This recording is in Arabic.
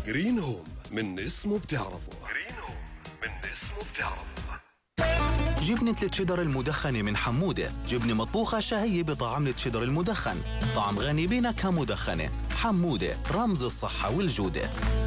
جرين هوم من اسمه بتعرفه. جبنة التشيدر المدخنة من حمودة، جبنة مطبوخة شهية بطعم التشيدر المدخن، طعم غني بنكهة مدخنة. حمودة، رمز الصحة والجودة.